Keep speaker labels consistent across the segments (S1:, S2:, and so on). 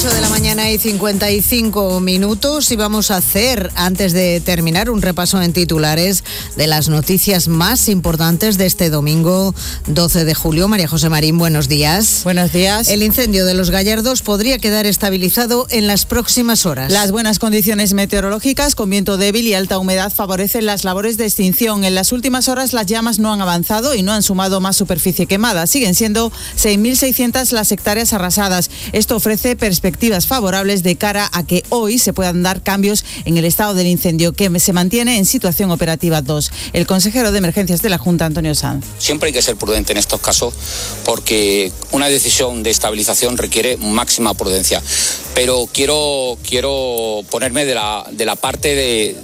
S1: 8 de la mañana y 55 minutos y vamos a hacer, antes de terminar, un repaso en titulares de las noticias más importantes de este domingo 12 de julio. María José Marín, buenos días.
S2: Buenos días.
S1: El incendio de Los Gallardos podría quedar estabilizado en las próximas horas.
S2: Las buenas condiciones meteorológicas con viento débil y alta humedad favorecen las labores de extinción. En las últimas horas las llamas no han avanzado y no han sumado más superficie quemada. Siguen siendo 6.600 las hectáreas arrasadas. Esto ofrece perspectivas favorables de cara a que hoy se puedan dar cambios en el estado del incendio, que se mantiene en situación operativa 2. El consejero de Emergencias de la Junta, Antonio Sanz.
S3: Siempre hay que ser prudente en estos casos porque una decisión de estabilización requiere máxima prudencia. Pero quiero ponerme de la parte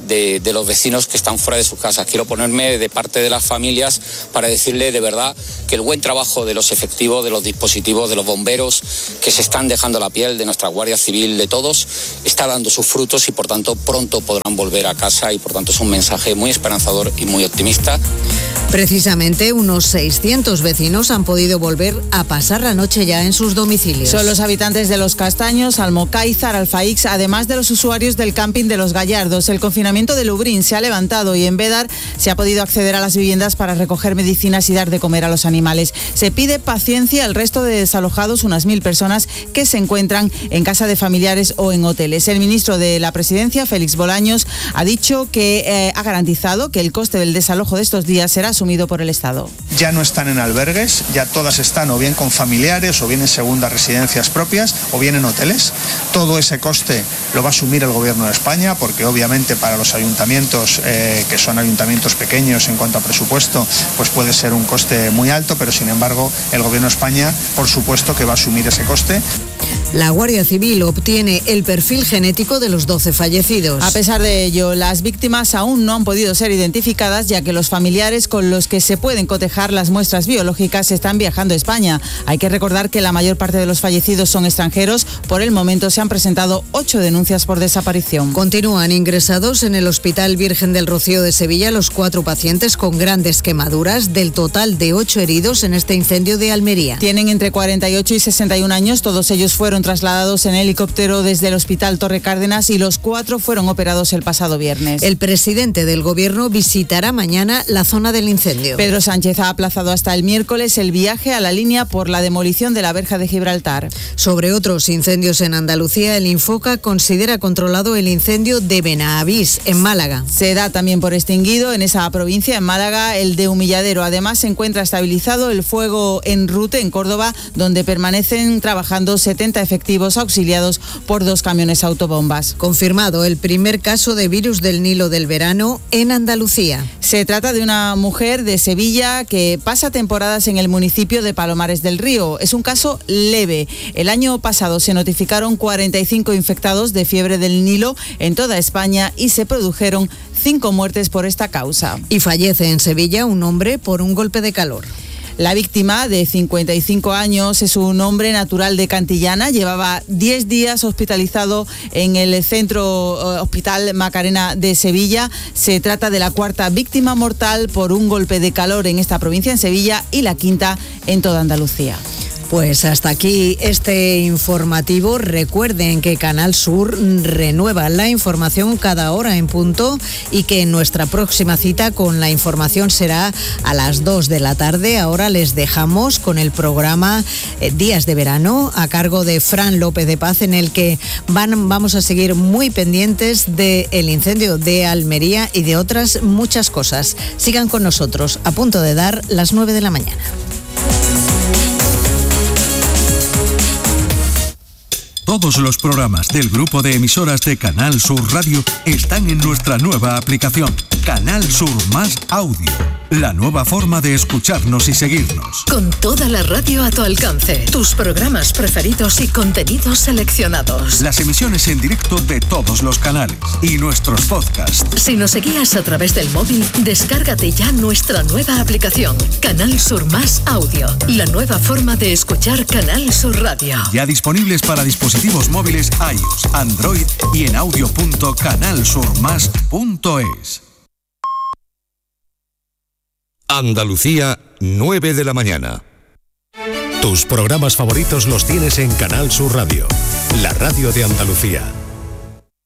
S3: de los vecinos que están fuera de sus casas. Quiero ponerme de parte de las familias para decirle de verdad que el buen trabajo de los efectivos, de los dispositivos, de los bomberos que se están dejando la piel, de nuestra Guardia Civil, de todos, está dando sus frutos y por tanto pronto podrán volver a casa y por tanto es un mensaje muy esperanzador y muy optimista.
S1: Precisamente unos 600 vecinos han podido volver a pasar la noche ya en sus domicilios.
S2: Son los habitantes de Los Castaños, Almocáizar, Alfaix, además de los usuarios del camping de Los Gallardos. El confinamiento de Lubrín se ha levantado y en Bédar se ha podido acceder a las viviendas para recoger medicinas y dar de comer a los animales. Se pide paciencia al resto de desalojados, unas 1.000 personas que se encuentran en casa de familiares o en hoteles. El ministro de la Presidencia, Félix Bolaños, ha dicho que ha garantizado que el coste del desalojo de estos días será asumido por el Estado.
S4: Ya no están en albergues, ya todas están o bien con familiares o bien en segundas residencias propias o bien en hoteles. Todo ese coste lo va a asumir el Gobierno de España porque obviamente para los ayuntamientos, que son ayuntamientos pequeños en cuanto a presupuesto, pues puede ser un coste muy alto, pero sin embargo el Gobierno de España por supuesto que va a asumir ese coste.
S1: La Guardia Civil obtiene el perfil genético de los 12 fallecidos.
S2: A pesar de ello, las víctimas aún no han podido ser identificadas, ya que los familiares con los que se pueden cotejar las muestras biológicas están viajando a España. Hay que recordar que la mayor parte de los fallecidos son extranjeros. Por el momento se han presentado 8 denuncias por desaparición.
S1: Continúan ingresados en el Hospital Virgen del Rocío de Sevilla los 4 pacientes con grandes quemaduras, del total de 8 heridos en este incendio de Almería.
S2: Tienen entre 48 y 61 años, todos ellos fueron trasladados en helicóptero desde el Hospital Torre Cárdenas y los 4 fueron operados el pasado viernes.
S1: El presidente del Gobierno visitará mañana la zona del incendio.
S2: Pedro Sánchez ha aplazado hasta el miércoles el viaje a la línea por la demolición de la verja de Gibraltar.
S1: Sobre otros incendios en Andalucía, el Infoca considera controlado el incendio de Benavís, en Málaga.
S2: Se da también por extinguido en esa provincia, en Málaga, el de Humilladero. Además, se encuentra estabilizado el fuego en Rute, en Córdoba, donde permanecen trabajando 70 efectivos auxiliados por 2 camiones autobombas.
S1: Confirmado el primer caso de virus del Nilo del verano en Andalucía.
S2: Se trata de una mujer de Sevilla que pasa temporadas en el municipio de Palomares del Río. Es un caso leve. El año pasado se notificaron 45 infectados de fiebre del Nilo en toda España y se produjeron 5 muertes por esta causa.
S1: Y fallece en Sevilla un hombre por un golpe de calor.
S2: La víctima, de 55 años, es un hombre natural de Cantillana. Llevaba 10 días hospitalizado en el Centro Hospital Macarena de Sevilla. Se trata de la 4ª víctima mortal por un golpe de calor en esta provincia, en Sevilla, y la 5ª en toda Andalucía.
S1: Pues hasta aquí este informativo. Recuerden que Canal Sur renueva la información cada hora en punto y que nuestra próxima cita con la información será a las 2 de la tarde. Ahora les dejamos con el programa Días de Verano a cargo de Fran López de Paz, en el que vamos a seguir muy pendientes del incendio de Almería y de otras muchas cosas. Sigan con nosotros, a punto de dar las 9 de la mañana.
S5: Todos los programas del grupo de emisoras de Canal Sur Radio están en nuestra nueva aplicación, Canal Sur Más Audio. La nueva forma de escucharnos y seguirnos.
S6: Con toda la radio a tu alcance, tus programas preferidos y contenidos seleccionados.
S5: Las emisiones en directo de todos los canales y nuestros podcasts.
S6: Si nos seguías a través del móvil, descárgate ya nuestra nueva aplicación, Canal Sur Más Audio. La nueva forma de escuchar Canal Sur Radio.
S5: Ya disponibles para dispositivos móviles iOS, Android y en audio.canalsurmas.es.
S7: Andalucía, 9 de la mañana. Tus programas favoritos los tienes en Canal Sur Radio, la radio de Andalucía.